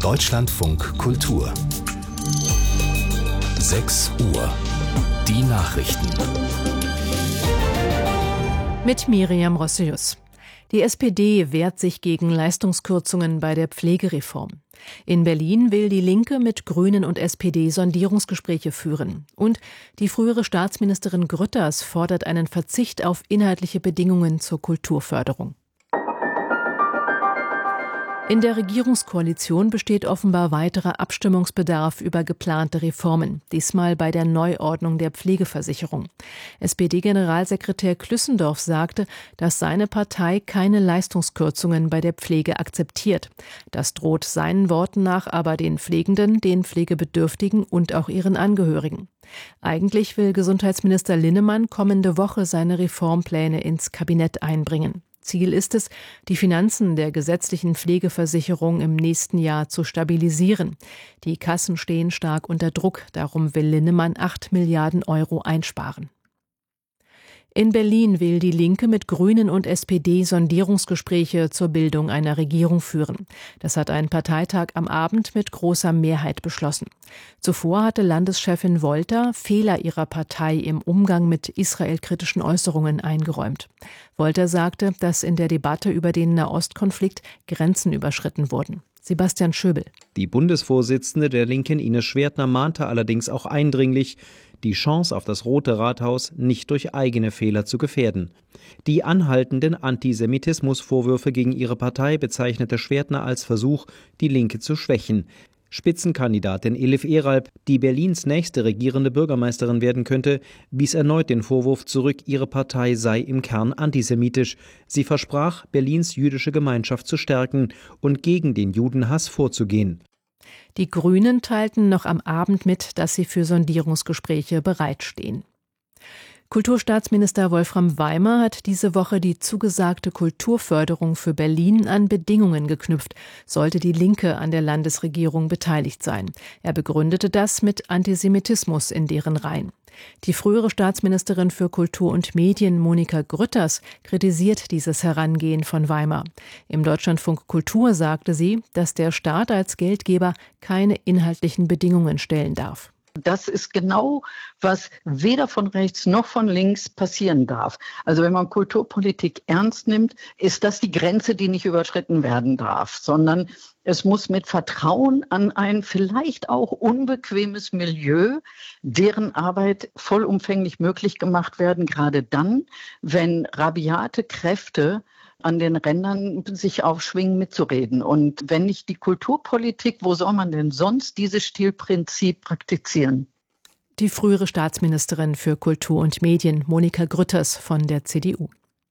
Deutschlandfunk Kultur 6 Uhr. Die Nachrichten. Mit Miriam Rossius. Die SPD wehrt sich gegen Leistungskürzungen bei der Pflegereform. In Berlin will die Linke mit Grünen und SPD Sondierungsgespräche führen. Und die frühere Staatsministerin Grütters fordert einen Verzicht auf inhaltliche Bedingungen zur Kulturförderung. In der Regierungskoalition besteht offenbar weiterer Abstimmungsbedarf über geplante Reformen, diesmal bei der Neuordnung der Pflegeversicherung. SPD-Generalsekretär Klüssendorf sagte, dass seine Partei keine Leistungskürzungen bei der Pflege akzeptiert. Das droht seinen Worten nach aber den Pflegenden, den Pflegebedürftigen und auch ihren Angehörigen. Eigentlich will Gesundheitsminister Linnemann kommende Woche seine Reformpläne ins Kabinett einbringen. Ziel ist es, die Finanzen der gesetzlichen Pflegeversicherung im nächsten Jahr zu stabilisieren. Die Kassen stehen stark unter Druck, darum will Linnemann 8 Milliarden Euro einsparen. In Berlin will die Linke mit Grünen und SPD Sondierungsgespräche zur Bildung einer Regierung führen. Das hat ein Parteitag am Abend mit großer Mehrheit beschlossen. Zuvor hatte Landeschefin Wolter Fehler ihrer Partei im Umgang mit israelkritischen Äußerungen eingeräumt. Wolter sagte, dass in der Debatte über den Nahostkonflikt Grenzen überschritten wurden. Sebastian Schöbel. Die Bundesvorsitzende der Linken Ines Schwertner mahnte allerdings auch eindringlich, die Chance auf das Rote Rathaus nicht durch eigene Fehler zu gefährden. Die anhaltenden Antisemitismusvorwürfe gegen ihre Partei bezeichnete Schwertner als Versuch, die Linke zu schwächen. Spitzenkandidatin Elif Eralp, die Berlins nächste regierende Bürgermeisterin werden könnte, wies erneut den Vorwurf zurück, ihre Partei sei im Kern antisemitisch. Sie versprach, Berlins jüdische Gemeinschaft zu stärken und gegen den Judenhass vorzugehen. Die Grünen teilten noch am Abend mit, dass sie für Sondierungsgespräche bereitstehen. Kulturstaatsminister Wolfram Weimer hat diese Woche die zugesagte Kulturförderung für Berlin an Bedingungen geknüpft, sollte die Linke an der Landesregierung beteiligt sein. Er begründete das mit Antisemitismus in deren Reihen. Die frühere Staatsministerin für Kultur und Medien, Monika Grütters, kritisiert dieses Herangehen von Weimer. Im Deutschlandfunk Kultur sagte sie, dass der Staat als Geldgeber keine inhaltlichen Bedingungen stellen darf. Das ist genau, was weder von rechts noch von links passieren darf. Also wenn man Kulturpolitik ernst nimmt, ist das die Grenze, die nicht überschritten werden darf, sondern es muss mit Vertrauen an ein vielleicht auch unbequemes Milieu, deren Arbeit vollumfänglich möglich gemacht werden, gerade dann, wenn rabiate Kräfte an den Rändern sich aufschwingen, mitzureden. Und wenn nicht die Kulturpolitik, wo soll man denn sonst dieses Stilprinzip praktizieren? Die frühere Staatsministerin für Kultur und Medien, Monika Grütters von der CDU.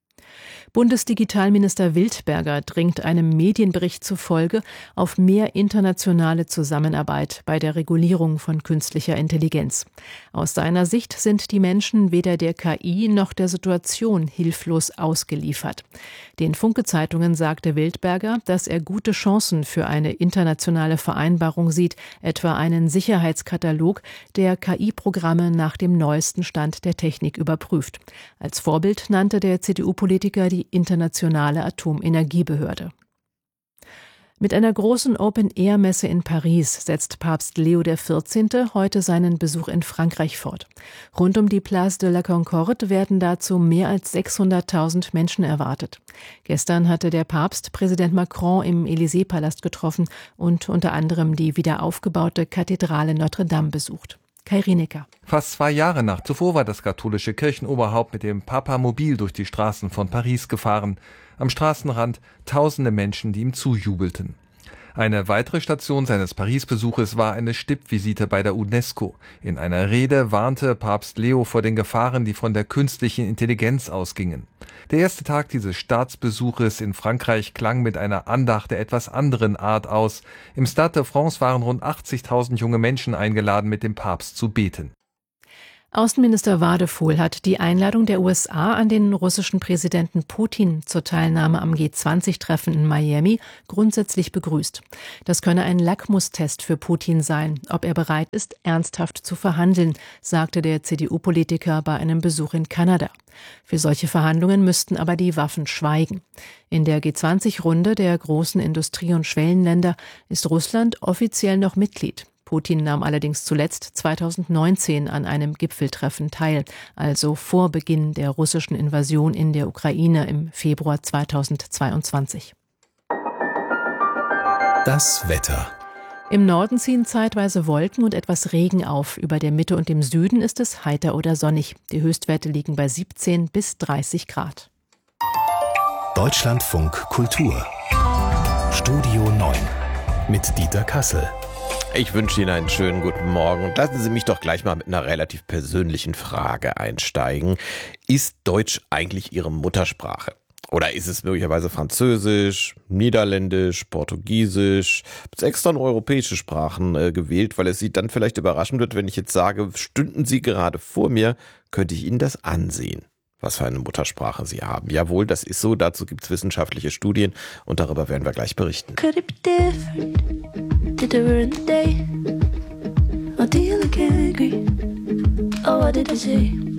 Bundesdigitalminister Wildberger dringt einem Medienbericht zufolge auf mehr internationale Zusammenarbeit bei der Regulierung von künstlicher Intelligenz. Aus seiner Sicht sind die Menschen weder der KI noch der Situation hilflos ausgeliefert. Den Funke-Zeitungen sagte Wildberger, dass er gute Chancen für eine internationale Vereinbarung sieht, etwa einen Sicherheitskatalog, der KI-Programme nach dem neuesten Stand der Technik überprüft. Als Vorbild nannte der CDU-Politiker die Internationale Atomenergiebehörde. Mit einer großen Open-Air-Messe in Paris setzt Papst Leo XIV. Heute seinen Besuch in Frankreich fort. Rund um die Place de la Concorde werden dazu mehr als 600.000 Menschen erwartet. Gestern hatte der Papst Präsident Macron im Élysée-Palast getroffen und unter anderem die wiederaufgebaute Kathedrale Notre-Dame besucht. Kai Rienecker. Fast 2 Jahre nach zuvor war das katholische Kirchenoberhaupt mit dem Papamobil durch die Straßen von Paris gefahren. Am Straßenrand tausende Menschen, die ihm zujubelten. Eine weitere Station seines Paris-Besuches war eine Stippvisite bei der UNESCO. In einer Rede warnte Papst Leo vor den Gefahren, die von der künstlichen Intelligenz ausgingen. Der erste Tag dieses Staatsbesuches in Frankreich klang mit einer Andacht der etwas anderen Art aus. Im Stade de France waren rund 80.000 junge Menschen eingeladen, mit dem Papst zu beten. Außenminister Wadephul hat die Einladung der USA an den russischen Präsidenten Putin zur Teilnahme am G20-Treffen in Miami grundsätzlich begrüßt. Das könne ein Lackmustest für Putin sein, ob er bereit ist, ernsthaft zu verhandeln, sagte der CDU-Politiker bei einem Besuch in Kanada. Für solche Verhandlungen müssten aber die Waffen schweigen. In der G20-Runde der großen Industrie- und Schwellenländer ist Russland offiziell noch Mitglied. Putin nahm allerdings zuletzt 2019 an einem Gipfeltreffen teil, also vor Beginn der russischen Invasion in der Ukraine im Februar 2022. Das Wetter. Im Norden ziehen zeitweise Wolken und etwas Regen auf. Über der Mitte und dem Süden ist es heiter oder sonnig. Die Höchstwerte liegen bei 17 bis 30 Grad. Deutschlandfunk Kultur. Studio 9 mit Dieter Kassel. Ich wünsche Ihnen einen schönen guten Morgen und lassen Sie mich doch gleich mal mit einer relativ persönlichen Frage einsteigen. Ist Deutsch eigentlich Ihre Muttersprache? Oder ist es möglicherweise Französisch, Niederländisch, Portugiesisch? Ich habe extra nur europäische Sprachen gewählt, weil es Sie dann vielleicht überraschen wird, wenn ich jetzt sage, stünden Sie gerade vor mir, könnte ich Ihnen das ansehen, was für eine Muttersprache Sie haben. Jawohl, das ist so, dazu gibt es wissenschaftliche Studien und darüber werden wir gleich berichten. Could it be different? Did it ruin the day? Or do you look angry? Oh, what did I say?